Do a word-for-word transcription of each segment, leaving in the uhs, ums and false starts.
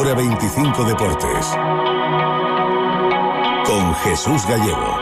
Hora veinticinco Deportes. Con Jesús Gallego.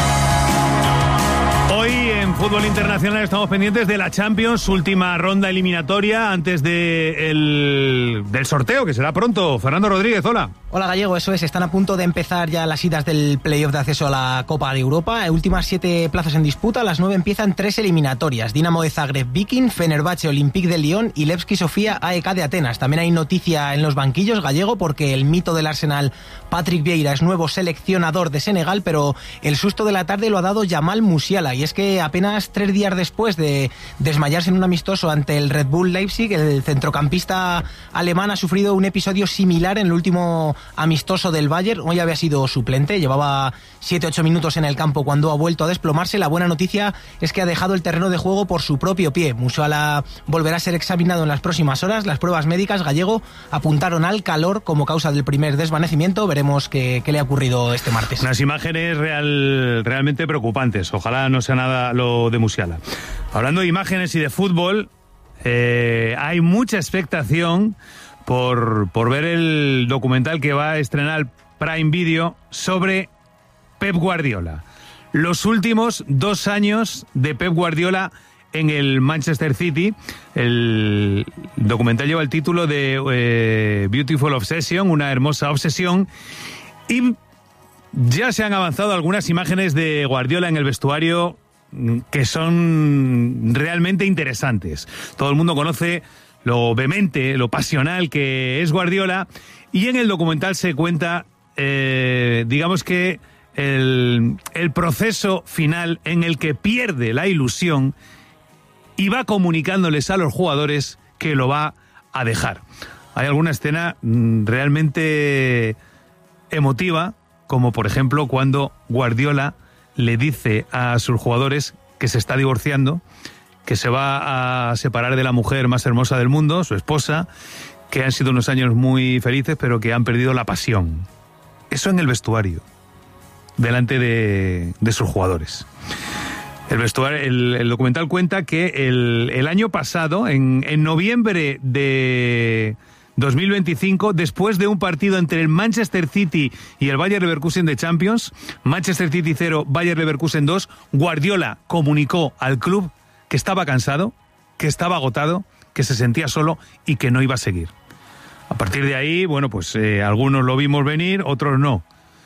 Hoy en Fútbol Internacional estamos pendientes de la Champions, última ronda eliminatoria antes de el, del sorteo, que será pronto. Fernando Rodríguez, hola. Hola Gallego, eso es, están a punto de empezar ya las idas del playoff de acceso a la Copa de Europa. Últimas siete plazas en disputa, las nueve empiezan tres eliminatorias. Dinamo de Zagreb, Viking, Fenerbahce, Olympique de Lyon y Levski Sofía A E K de Atenas. También hay noticia en los banquillos, Gallego, porque el mito del Arsenal, Patrick Vieira, es nuevo seleccionador de Senegal, pero el susto de la tarde lo ha dado Jamal Musiala, y es que apenas tres días después de desmayarse en un amistoso ante el Red Bull Leipzig, el centrocampista alemán ha sufrido un episodio similar en el último amistoso del Bayern. Hoy había sido suplente, llevaba siete ocho minutos en el campo cuando ha vuelto a desplomarse. La buena noticia es que ha dejado el terreno de juego por su propio pie. Musiala volverá a ser examinado en las próximas horas. Las pruebas médicas, Gallego, apuntaron al calor como causa del primer desvanecimiento. Veremos qué, qué le ha ocurrido este martes. Unas imágenes real, realmente preocupantes. Ojalá no sea nada lo de Musiala. Hablando de imágenes y de fútbol, eh, hay mucha expectación por, por ver el documental que va a estrenar Prime Video sobre Pep Guardiola. Los últimos dos años de Pep Guardiola en el Manchester City. El documental lleva el título de eh, Beautiful Obsession, una hermosa obsesión, y ya se han avanzado algunas imágenes de Guardiola en el vestuario que son realmente interesantes. Todo el mundo conoce lo vehemente, lo pasional que es Guardiola, y en el documental se cuenta, eh, digamos que el, el proceso final en el que pierde la ilusión y va comunicándoles a los jugadores que lo va a dejar. Hay alguna escena mm, realmente emotiva, como por ejemplo cuando Guardiola le dice a sus jugadores que se está divorciando, que se va a separar de la mujer más hermosa del mundo, su esposa, que han sido unos años muy felices, pero que han perdido la pasión. Eso en el vestuario, delante de, de sus jugadores. El, vestuario, el, el documental cuenta que el, el año pasado, en, en noviembre de dos mil veinticinco, después de un partido entre el Manchester City y el Bayer Leverkusen de Champions, Manchester City cero, Bayer Leverkusen dos, Guardiola comunicó al club que estaba cansado, que estaba agotado, que se sentía solo y que no iba a seguir. A partir de ahí, bueno, pues eh, algunos lo vimos venir, otros no.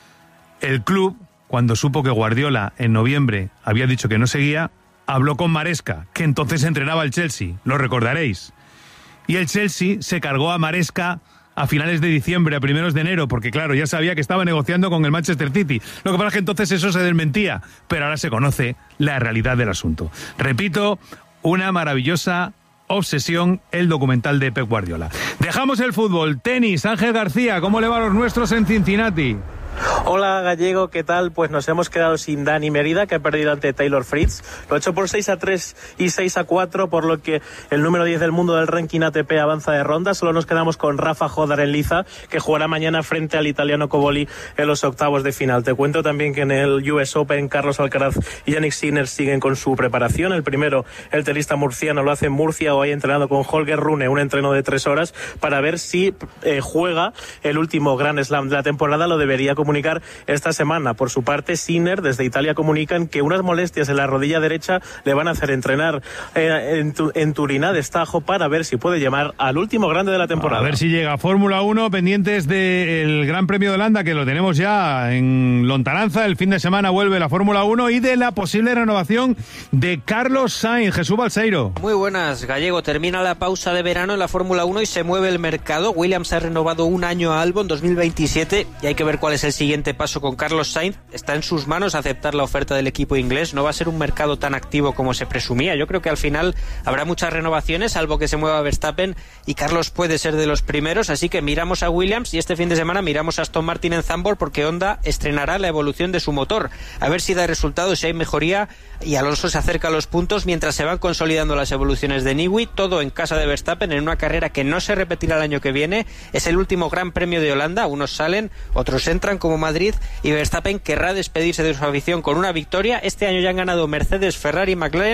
El club, cuando supo que Guardiola en noviembre había dicho que no seguía, habló con Maresca, que entonces entrenaba al Chelsea, lo recordaréis. Y el Chelsea se cargó a Maresca a finales de diciembre, a primeros de enero, porque claro, ya sabía que estaba negociando con el Manchester City. Lo que pasa es que entonces eso se desmentía, pero ahora se conoce la realidad del asunto. Repito, una maravillosa obsesión, el documental de Pep Guardiola. Dejamos el fútbol, tenis. Ángel García, ¿cómo le va a los nuestros en Cincinnati? Hola Gallego, ¿qué tal? Pues nos hemos quedado sin Dani Merida, que ha perdido ante Taylor Fritz. Lo ha hecho por seis a tres y seis a cuatro, por lo que el número diez del mundo del ranking A T P avanza de ronda. Solo nos quedamos con Rafa Jodar en liza, que jugará mañana frente al italiano Coboli en los octavos de final. Te cuento también que en el U S Open, Carlos Alcaraz y Yannick Sinner siguen con su preparación. El primero, el tenista murciano, lo hace en Murcia, hoy entrenado con Holger Rune, un entreno de tres horas, para ver si eh, juega el último Grand Slam de la temporada. Lo debería comunicar esta semana. Por su parte, Sinner desde Italia comunican que unas molestias en la rodilla derecha le van a hacer entrenar eh, en, tu, en Turín a destajo para ver si puede llamar al último grande de la temporada. A ver si llega. Fórmula uno, pendientes del Gran Premio de Holanda, que lo tenemos ya en lontananza. El fin de semana vuelve la Fórmula uno, y de la posible renovación de Carlos Sainz. Jesús Balseiro. Muy buenas, Gallego. Termina la pausa de verano en la Fórmula uno y se mueve el mercado. Williams ha renovado un año a Albon, dos mil veintisiete, y hay que ver cuál es el siguiente paso con Carlos Sainz. Está en sus manos aceptar la oferta del equipo inglés. No va a ser un mercado tan activo como se presumía. Yo creo que al final habrá muchas renovaciones, salvo que se mueva Verstappen, y Carlos puede ser de los primeros. Así que miramos a Williams, y este fin de semana miramos a Aston Martin en Zandvoort, porque Honda estrenará la evolución de su motor. A ver si da resultados, si hay mejoría, y Alonso se acerca a los puntos mientras se van consolidando las evoluciones de Newey. Todo en casa de Verstappen, en una carrera que no se repetirá el año que viene. Es el último Gran Premio de Holanda. Unos salen, otros entran, como Madrid, y Verstappen querrá despedirse de su afición con una victoria. Este año ya han ganado Mercedes, Ferrari y McLaren.